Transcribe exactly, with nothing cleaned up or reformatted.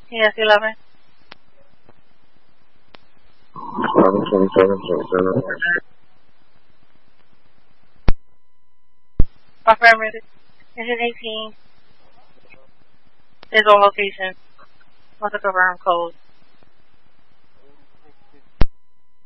Yes, eleven. eleven twenty-seven twenty-seven. Affirmative. Engine eighteen is on location. What's the confirm code?